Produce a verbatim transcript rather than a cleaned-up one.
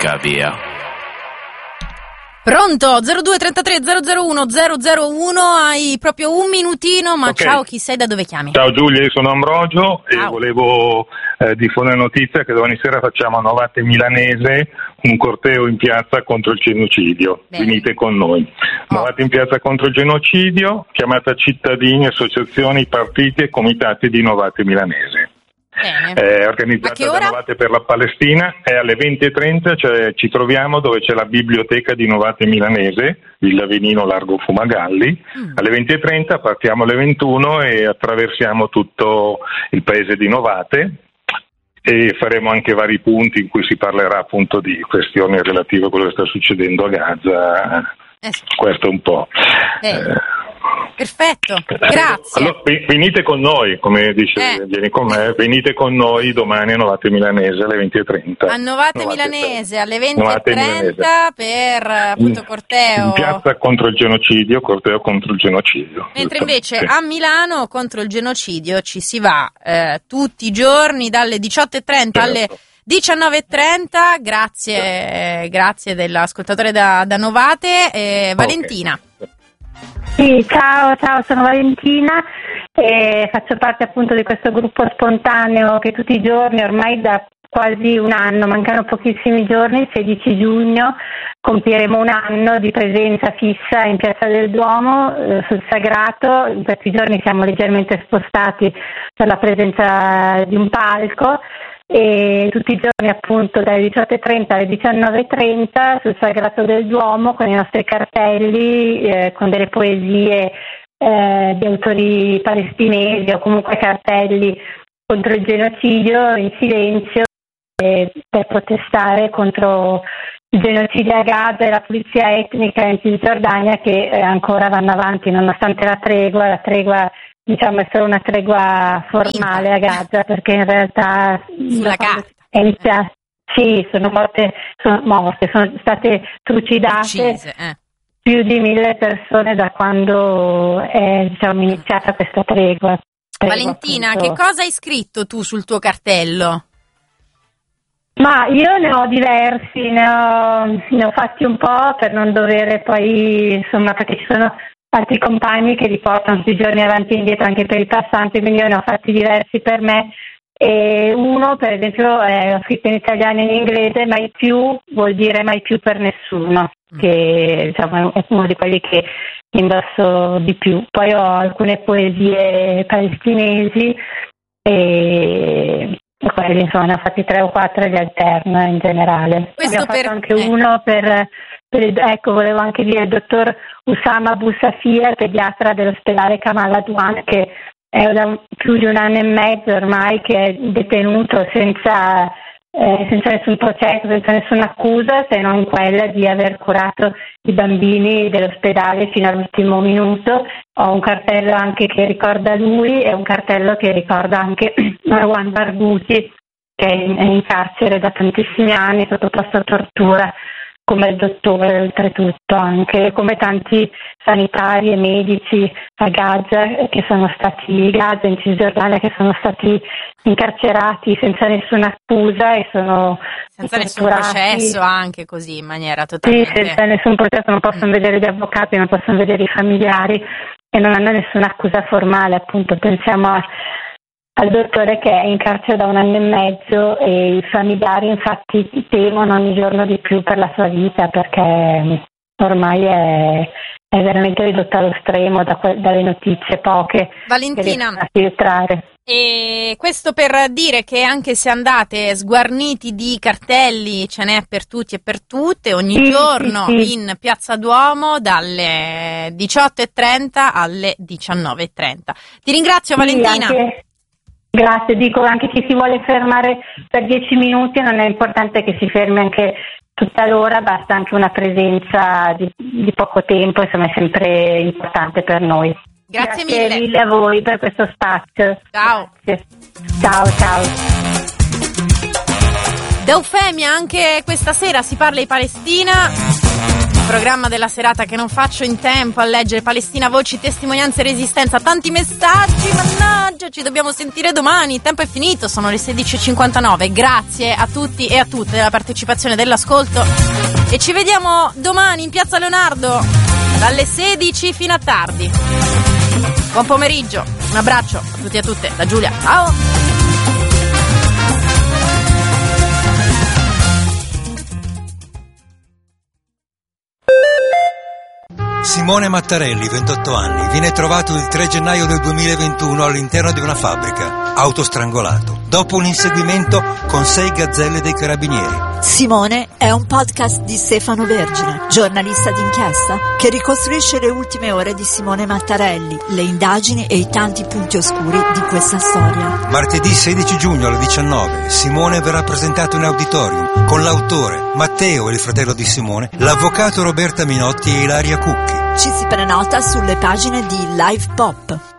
porca via. Pronto? zero due trentatré zero zero uno zero zero uno, hai proprio un minutino, ma okay. Ciao, chi sei, da dove chiami? Ciao Giulia, io sono Ambrogio Ciao. E volevo eh, diffondere notizia che domani sera facciamo a Novate Milanese un corteo in piazza contro il genocidio. Bene. Venite con noi. Oh. Novate in piazza contro il genocidio, chiamata cittadini, associazioni, partiti e comitati di Novate Milanese. È organizzata da Novate per la Palestina, è alle venti e trenta, cioè ci troviamo dove c'è la biblioteca di Novate Milanese, Villa Venino Largo Fumagalli. Mm. Alle venti e trenta partiamo alle ventuno e attraversiamo tutto il paese di Novate e faremo anche vari punti in cui si parlerà appunto di questioni relative a quello che sta succedendo a Gaza. Eh sì. Questo un po'. Eh. Eh. Perfetto, grazie. Allora, venite con noi, come dice, eh. vieni con me, venite con noi domani a Novate Milanese alle venti e trenta. A Novate, Novate Milanese alle venti e trenta per appunto corteo. In piazza contro il genocidio, corteo contro il genocidio. Mentre invece a Milano contro il genocidio ci si va eh, tutti i giorni dalle diciotto e trenta certo. alle diciannove e trenta. Grazie, eh, grazie dell'ascoltatore da, da Novate. Eh, Valentina. Okay. Sì, ciao, ciao, sono Valentina e faccio parte appunto di questo gruppo spontaneo che tutti i giorni, ormai da quasi un anno, mancano pochissimi giorni, il sedici giugno compieremo un anno di presenza fissa in Piazza del Duomo eh, sul Sagrato. In questi giorni siamo leggermente spostati per la presenza di un palco. E tutti i giorni appunto dalle diciotto e trenta alle diciannove e trenta sul Sagrato del Duomo con i nostri cartelli, eh, con delle poesie eh, di autori palestinesi o comunque cartelli contro il genocidio in silenzio eh, per protestare contro il genocidio a Gaza e la pulizia etnica in Cisgiordania che eh, ancora vanno avanti nonostante la tregua, la tregua diciamo è solo una tregua formale a Gaza perché in realtà sulla carta è iniziata, sì, sono morte, sono morte, sono state trucidate Uccise, eh. più di mille persone da quando è diciamo iniziata questa tregua. tregua Valentina, appunto. Che cosa hai scritto tu sul tuo cartello? Ma io ne ho diversi, ne ho, ne ho fatti un po' per non dover poi, insomma, perché ci sono altri compagni che li portano tutti i giorni avanti e indietro anche per i passanti, quindi io ne ho fatti diversi per me. E uno, per esempio, è ho scritto in italiano e in inglese, mai più vuol dire mai più per nessuno, che diciamo, è uno di quelli che indosso di più. Poi ho alcune poesie palestinesi e e quelli insomma ne ho fatti tre o quattro e li alterno in generale. Questo Abbiamo per... fatto anche eh. uno per, per il, ecco volevo anche dire il dottor Usama Busafia, pediatra dell'ospedale Kamal Adwan, che è da più di un anno e mezzo ormai che è detenuto senza, eh, senza nessun processo, senza nessuna accusa, se non quella di aver curato i bambini dell'ospedale fino all'ultimo minuto. Ho un cartello anche che ricorda lui e un cartello che ricorda anche Marwan Barghouti, che è in, è in carcere da tantissimi anni, sottoposto a tortura, come il dottore oltretutto, anche come tanti sanitari e medici a Gaza che sono stati Gaza in Cisgiordania che sono stati incarcerati senza nessuna accusa e sono senza nessun torturati. processo, anche così in maniera totalmente sì, senza nessun processo, non possono vedere gli avvocati, non possono vedere i familiari e non hanno nessuna accusa formale. Appunto pensiamo a al dottore che è in carcere da un anno e mezzo e i familiari infatti temono ogni giorno di più per la sua vita perché ormai è, è veramente ridotta allo stremo da que- dalle notizie poche Valentina, che riescono a filtrare. E questo per dire che anche se andate sguarniti di cartelli ce n'è per tutti e per tutte ogni sì, giorno sì, sì. in Piazza Duomo dalle diciotto e trenta alle diciannove e trenta. Ti ringrazio Sì, Valentina. Anche... Grazie, dico anche chi si vuole fermare per dieci minuti non è importante che si fermi anche tutta l'ora, basta anche una presenza di, di poco tempo, insomma è sempre importante per noi. Grazie, Grazie mille. mille a voi per questo spazio. Ciao. Grazie. Ciao, ciao. Da Eufemia anche questa sera si parla di Palestina. programma della serata che non faccio in tempo a leggere. Palestina, voci, testimonianze, resistenza, tanti messaggi, mannaggia, ci dobbiamo sentire domani, il tempo è finito, sono le sedici e cinquantanove. Grazie a tutti e a tutte della partecipazione, dell'ascolto, e ci vediamo domani in Piazza Leonardo dalle sedici fino a tardi. Buon pomeriggio, un abbraccio a tutti e a tutte da Giulia, ciao. Simone Mattarelli, ventotto anni, viene trovato il tre gennaio del duemilaventuno all'interno di una fabbrica, autostrangolato, dopo un inseguimento con sei gazzelle dei carabinieri. Simone è un podcast di Stefano Vergine, giornalista d'inchiesta, che ricostruisce le ultime ore di Simone Mattarelli, le indagini e i tanti punti oscuri di questa storia. Martedì sedici giugno alle diciannove, Simone verrà presentato in auditorium con l'autore, Matteo e il fratello di Simone, l'avvocato Roberta Minotti e Ilaria Cucchi. Ci si prenota sulle pagine di Live Pop.